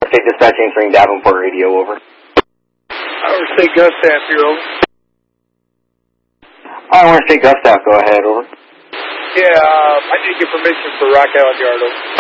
State Dispatch answering Davenport Radio, over. Iowa State Gustav here, over. Iowa State Gustav, go ahead, over. Yeah, I need to get permission for Rock Island Yard, over.